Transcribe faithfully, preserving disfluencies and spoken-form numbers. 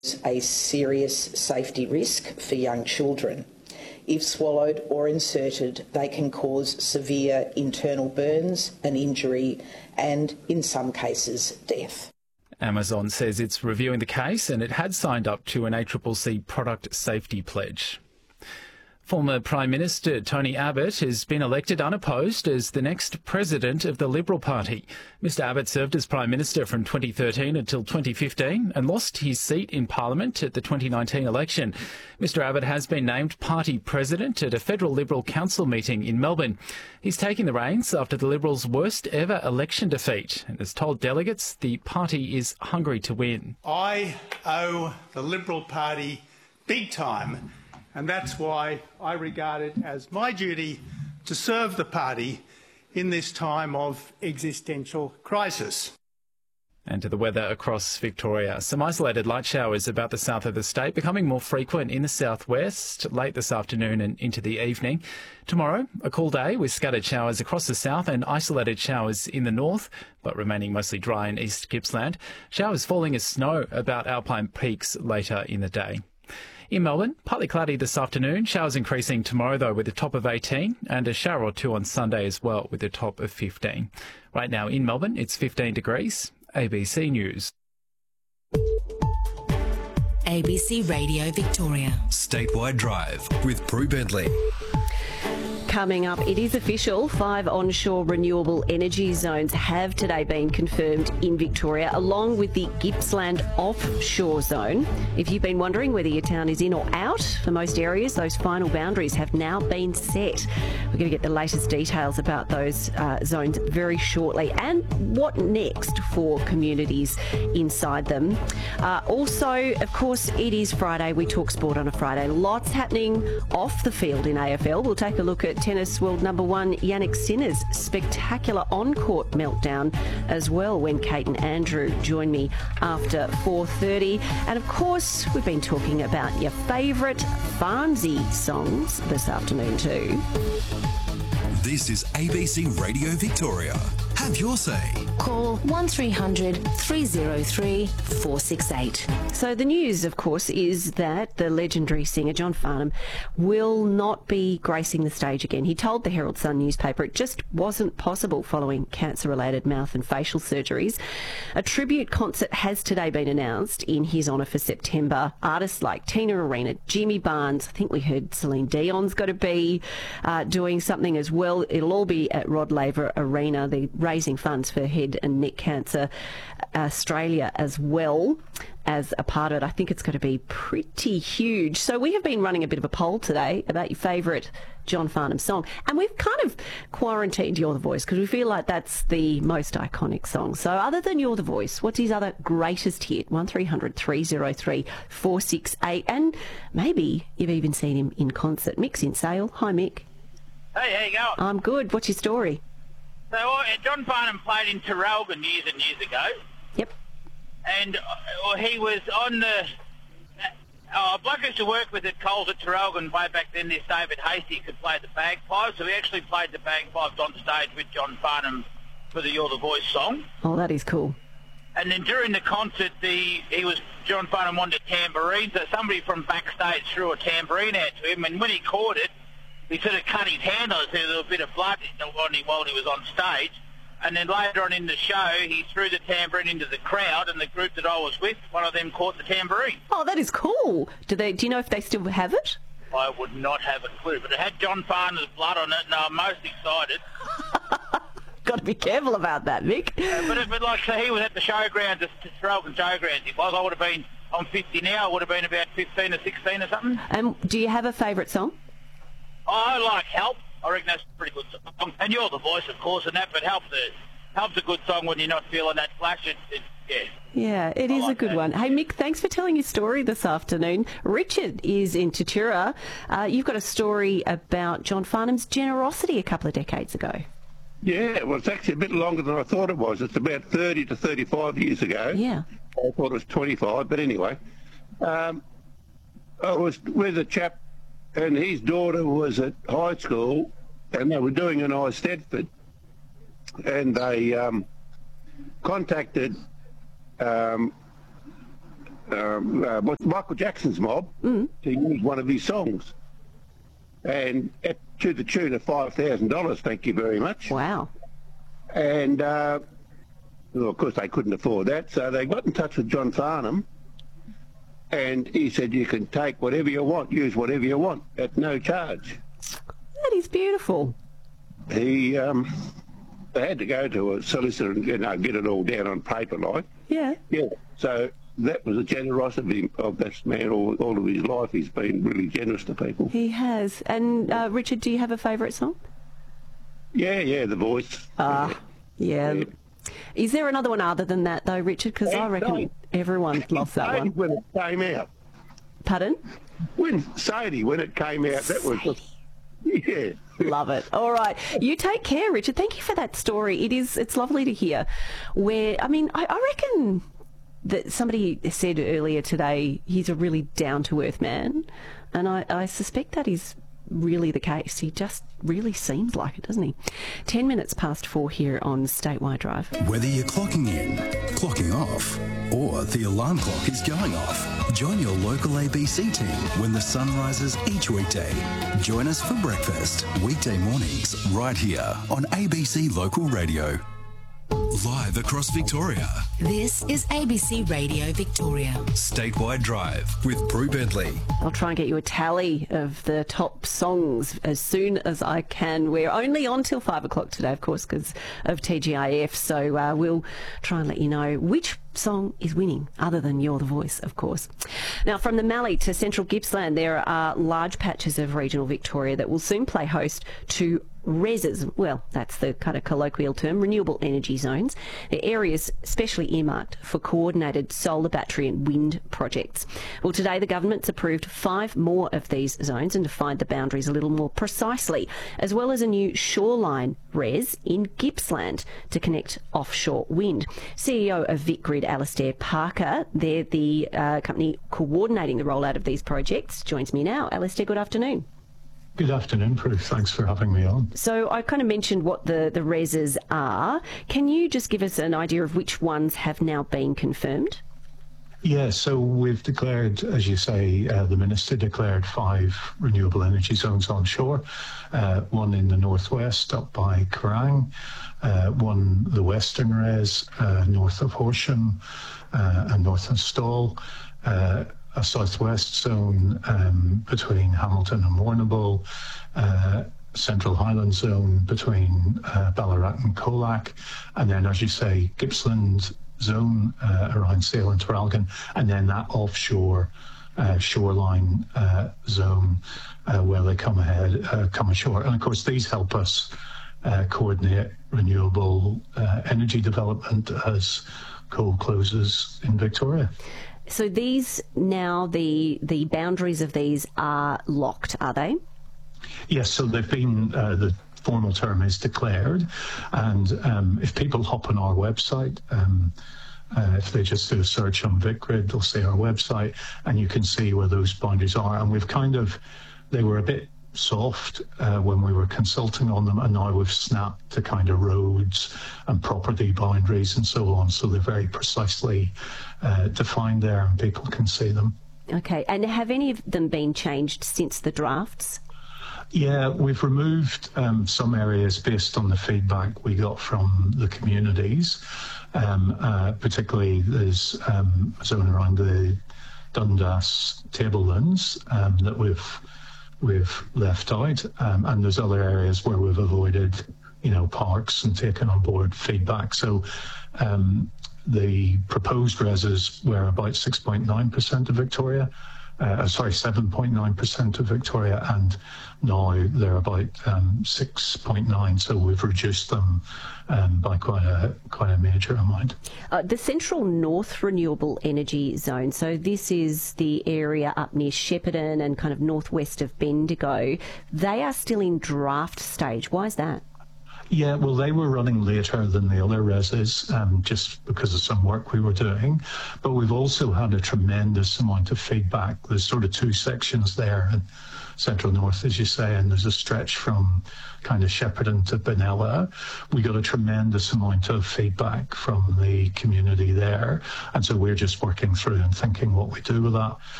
a serious safety risk for young children. If swallowed or inserted, they can cause severe internal burns, an injury and, in some cases, death. Amazon says it's reviewing the case and it had signed up to an A C C C product safety pledge. Former Prime Minister Tony Abbott has been elected unopposed as the next president of the Liberal Party. Mr Abbott served as Prime Minister from twenty thirteen until twenty fifteen and lost his seat in Parliament at the twenty nineteen election. Mr Abbott has been named party president at a federal Liberal council meeting in Melbourne. He's taking the reins after the Liberals' worst ever election defeat and has told delegates the party is hungry to win. I owe the Liberal Party big time, and that's why I regard it as my duty to serve the party in this time of existential crisis. And to the weather across Victoria. Some isolated light showers about the south of the state, becoming more frequent in the southwest late this afternoon and into the evening. Tomorrow, a cool day with scattered showers across the south and isolated showers in the north, but remaining mostly dry in East Gippsland. Showers falling as snow about Alpine Peaks later in the day. In Melbourne, partly cloudy this afternoon, showers increasing tomorrow though with a top of eighteen and a shower or two on Sunday as well with a top of fifteen. Right now in Melbourne, it's fifteen degrees. A B C News. A B C Radio Victoria. Statewide Drive with Prue Bentley. Coming up, it is official. Five onshore renewable energy zones have today been confirmed in Victoria, along with the Gippsland offshore zone. If you've been wondering whether your town is in or out, for most areas, those final boundaries have now been set. We're going to get the latest details about those uh, zones very shortly and what next for communities inside them. Uh, also, of course, it is Friday. We talk sport on a Friday. Lots happening off the field in A F L. We'll take a look at tennis world number one Yannick Sinner's spectacular on-court meltdown as well when Kate and Andrew join me after four thirty. And of course, we've been talking about your favourite Farnsey songs this afternoon too. This is A B C Radio Victoria. Have your say. Call one three hundred three oh three four six eight. So the news, of course, is that the legendary singer John Farnham will not be gracing the stage again. He told the Herald Sun newspaper it just wasn't possible following cancer-related mouth and facial surgeries. A tribute concert has today been announced in his honour for September. Artists like Tina Arena, Jimmy Barnes, I think we heard Celine Dion's got to be uh, doing something as well. It'll all be at Rod Laver Arena. The raising funds for head and neck cancer Australia as well as a part of it. I think it's going to be pretty huge. So we have been running a bit of a poll today about your favourite John Farnham song, and we've kind of quarantined You're the Voice because we feel like that's the most iconic song. So other than You're the Voice, what's his other greatest hit? one three hundred three oh three four six eight. And maybe you've even seen him in concert. Mick's in Sale. Hi Mick. Hey, how you going? I'm good. What's your story? So uh, John Farnham played in Traralgon years and years ago. Yep. And uh, he was on the... Uh, a bloke I used to work with at Coles at Traralgon way back then, this David Hasty, could play the bagpipes. So we actually played the bagpipes on stage with John Farnham for the You're the Voice song. Oh, that is cool. And then during the concert, the he was John Farnham wanted a tambourine, so somebody from backstage threw a tambourine out to him, and when he caught it, he sort of cut his hand on it, so there was a bit of blood on him while he was on stage. And then later on in the show, he threw the tambourine into the crowd, and the group that I was with, one of them caught the tambourine. Oh, that is cool. Do they? Do you know if they still have it? I would not have a clue, but it had John Farnham's blood on it, and I'm most excited. Got to be careful about that, Mick. Uh, but, it, but like, so he was at the showgrounds, the Traralgon showgrounds. If I was, I would have been, I'm fifty now, I would have been about fifteen or sixteen or something. And do you have a favourite song? I like Help. I reckon that's a pretty good song. And You're the Voice, of course, and that, but Help's a, Help's a good song when you're not feeling that flash. It, it, yeah. Yeah, it I is like a good that. one. Hey, Mick, thanks for telling your story this afternoon. Richard is in Tatura. Uh, you've got a story about John Farnham's generosity a couple of decades ago. Yeah, well, it's actually a bit longer than I thought it was. It's about thirty to thirty-five years ago. Yeah. I thought it was twenty-five, but anyway. Um, I was with a chap, and his daughter was at high school, and they were doing an I Stedford, and they um, contacted um, um, uh, what's Michael Jackson's mob Mm. to use one of his songs, and at, to the tune of five thousand dollars. Thank you very much. Wow. And uh, well, of course they couldn't afford that, so they got in touch with John Farnham, and he said you can take whatever you want, use whatever you want at no charge. That is beautiful. He um, they had to go to a solicitor and you know, get it all down on paper, like. Yeah. Yeah. So that was the generosity of this man. All, all of his life, he's been really generous to people. He has. And uh, Richard, do you have a favourite song? Yeah, yeah, The Voice. Ah, yeah. Yeah. Is there another one other than that, though, Richard? Because I reckon Sadie. everyone loves that one. When it came out. Pardon? When Sadie, when it came out, that was just, yeah. Love it. All right. You take care, Richard. Thank you for that story. It is, it's lovely to hear where, I mean, I, I reckon that somebody said earlier today he's a really down-to-earth man, and I, I suspect that is really the case. He just really seems like it, doesn't he? Ten minutes past four here on Statewide Drive. Whether you're clocking in, clocking off, or the alarm clock is going off, join your local A B C team when the sun rises each weekday. Join us for breakfast, weekday mornings, right here on A B C Local Radio. Live across Victoria. This is A B C Radio Victoria. Statewide Drive with Prue Bentley. I'll try and get you a tally of the top songs as soon as I can. We're only on till five o'clock today, of course, because of T G I F. So uh, we'll try and let you know which song is winning, other than You're the Voice, of course. Now, from the Mallee to Central Gippsland, there are large patches of regional Victoria that will soon play host to REZs, well, that's the kind of colloquial term, renewable energy zones. They're areas specially earmarked for coordinated solar, battery and wind projects. Well, today the government's approved five more of these zones and defined the boundaries a little more precisely, as well as a new shoreline REZ in Gippsland to connect offshore wind. C E O of VicGrid, Alastair Parker, they're the uh, company coordinating the rollout of these projects, joins me now. Alastair, good afternoon. Good afternoon, Prue. Thanks for having me on. So I kind of mentioned what the, the REZs are. Can you just give us an idea of which ones have now been confirmed? Yeah, so we've declared, as you say, uh, the Minister declared five renewable energy zones onshore, uh, one in the northwest up by Kerrang, uh, one the western REZ, uh, north of Horsham uh, and north of Stawell, uh, a southwest zone um, between Hamilton and Warrnambool, uh, Central Highland zone between uh, Ballarat and Colac, and then, as you say, Gippsland zone uh, around Sale and Traralgon, and then that offshore uh, shoreline uh, zone uh, where they come ahead, uh, come ashore. And of course, these help us uh, coordinate renewable uh, energy development as coal closes in Victoria. So these now, the the boundaries of these are locked, are they? Yes, so they've been, uh, the formal term is declared, and um, if people hop on our website, um, uh, if they just do a search on VicGrid, they'll see our website, and you can see where those boundaries are. And we've kind of, they were a bit soft uh, when we were consulting on them, and now we've snapped to kind of roads and property boundaries and so on, so they're very precisely uh, defined there and people can see them. Okay, and have any of them been changed since the drafts? Yeah, we've removed um, some areas based on the feedback we got from the communities. Um, uh, particularly there's um, a zone around the Dundas tablelands um, that we've we've left out, um, and there's other areas where we've avoided, you know, parks and taken on board feedback. So um, the proposed REZs were about six point nine percent of Victoria, uh, sorry, seven point nine percent of Victoria, and now they're about um, six point nine. So we've reduced them um, by quite a quite a major amount. Uh, the Central North Renewable Energy Zone. So this is the area up near Shepparton and kind of northwest of Bendigo. They are still in draft stage. Why is that? Yeah, well, they were running later than the other reses, um, just because of some work we were doing. But we've also had a tremendous amount of feedback. There's sort of two sections there in Central North, as you say, and there's a stretch from kind of Shepparton to Benalla. We got a tremendous amount of feedback from the community there. And so we're just working through and thinking what we do with that.